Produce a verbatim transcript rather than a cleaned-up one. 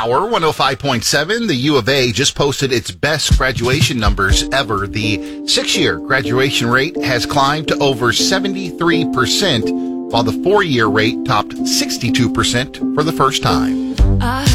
Power one oh five point seven. The U of A just posted its best graduation numbers ever. The six-year graduation rate has climbed to over seventy-three percent, while the four-year rate topped sixty-two percent for the first time.